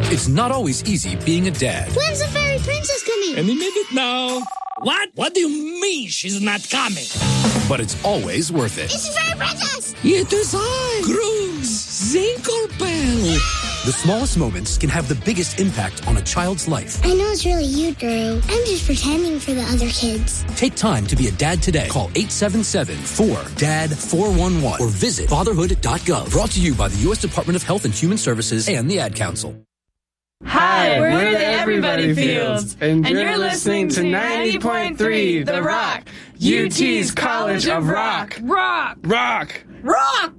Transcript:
It's not always easy being a dad. When's the fairy princess coming? Any minute now. What? What do you mean she's not coming? But it's always worth it. It's the fairy princess! It is I, Grooves Zinklebell. The smallest moments can have the biggest impact on a child's life. I know it's really you, Drew. I'm just pretending for the other kids. Take time to be a dad today. Call 877-4DAD-411 or visit fatherhood.gov. Brought to you by the U.S. Department of Health and Human Services and the Ad Council. Hi, we're the Everybody Fields, and you're listening to 90.3 The Rock, UT's College of Rock. Rock! Rock! Rock!